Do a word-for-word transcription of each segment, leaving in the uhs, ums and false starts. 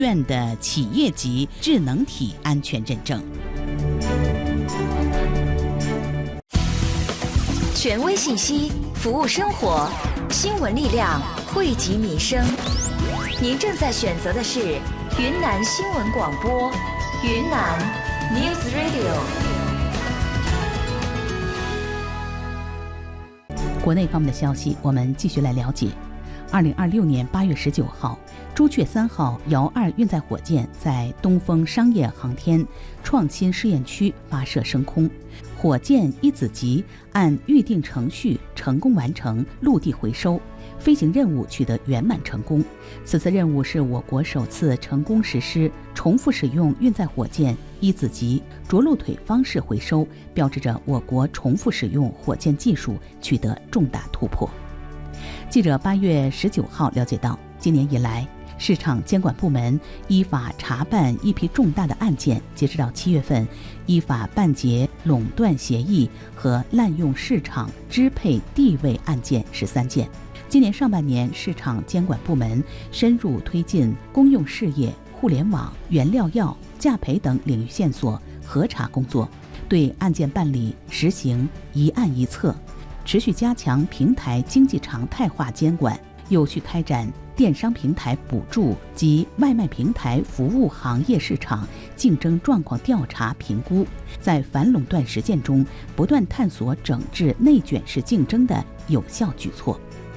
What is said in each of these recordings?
院的企业级智能体安全认证。 权威信息，服务生活，新闻力量汇集民生。您正在选择的是云南新闻广播，云南 News Radio。 国内方面的消息，我们继续来了解。二零二六年八月十九号，朱雀三号遥二运载火箭在东风商业航天创新试验区发射升空，火箭一子级按预定程序成功完成陆地回收，飞行任务取得圆满成功。此次任务是我国首次成功实施重复使用运载火箭一子级着陆腿方式回收，标志着我国重复使用火箭技术取得重大突破。记者八月十九号了解到，今年以来，市场监管部门依法查办一批重大的案件，截止到七月份，依法办结垄断协议和滥用市场支配地位案件十三件。今年上半年，市场监管部门深入推进公用事业、互联网、原料药、价赔等领域线索核查工作，对案件办理实行一案一策，持续加强平台经济常态化监管，有序开展电商平台补助及外卖平台服务行业市场竞争状况调查评估，在反垄断实践中不断探索整治内卷式竞争的有效举措。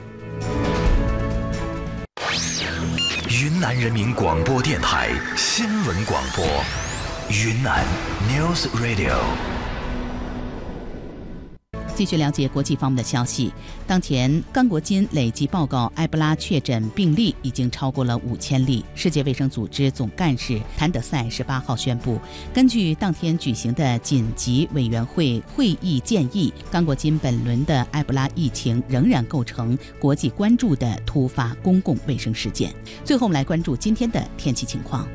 云南人民广播电台新闻广播，云南 News Radio。 继续了解国际方面的消息。当前，刚果金累计报告埃博拉确诊病例已经超过了五千例。世界卫生组织总干事谭德赛十八号宣布，根据当天举行的紧急委员会会议建议，刚果金本轮的埃博拉疫情仍然构成国际关注的突发公共卫生事件。最后，我们来关注今天的天气情况。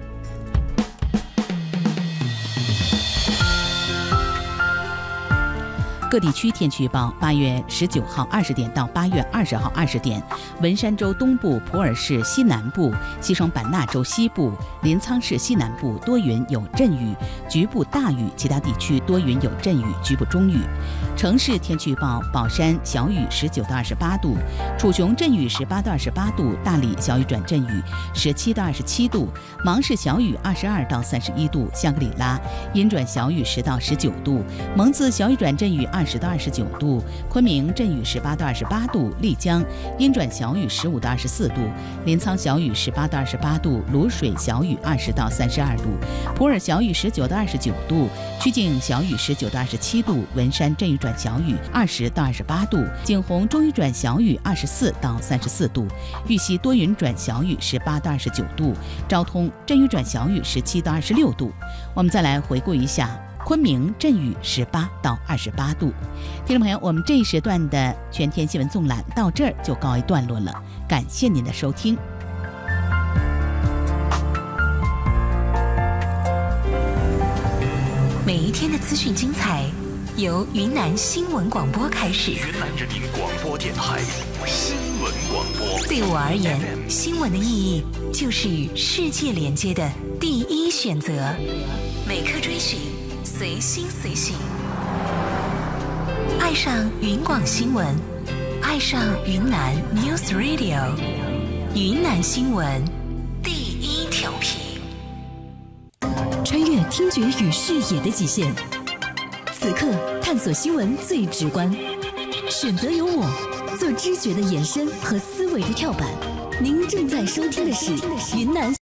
各地区天气预报：八月十九号二十点到八月二十号二十点，文山州东部、普洱市西南部、西双版纳州西部、临沧市西南部多云有阵雨，局部大雨；其他地区多云有阵雨，局部中雨。城市天气预报：宝山小雨十九到二十八度，楚雄阵雨十八到二十八度，大理小雨转阵雨十七到二十七度，芒市小雨二十二到三十一度，香格里拉阴转小雨十到十九度，蒙自小雨转阵雨二十到二十九度，昆明阵雨十八到二十八度，丽江阴转小雨十五到二十四度，临沧小雨十八到二十八度，卤水小雨二十到三十二度，普洱小雨十九到二十九度，曲靖小雨十九到二十七度，文山阵雨转小雨二十到二十八度，景洪中雨转小雨二十四到三十四度，玉溪多云转小雨十八到二十九度，昭通阵雨转小雨十七到二十六度。我们再来回顾一下。昆明阵雨十八到二十八度。听众朋友，我们这一时段的全天新闻纵览到这儿就告一段落了，感谢您的收听。 每一天的资讯精彩，由云南新闻广播开始。 云南人民广播电台新闻广播。 对我而言，新闻的意义就是与世界连接的第一选择。每刻追寻，随心随行，爱上云广新闻，爱上云南 News Radio， 云南新闻第一调频， 穿越听觉与视野的极限，此刻探索新闻最直观，选择有我，做知觉的延伸和思维的跳板。您正在收听的是云南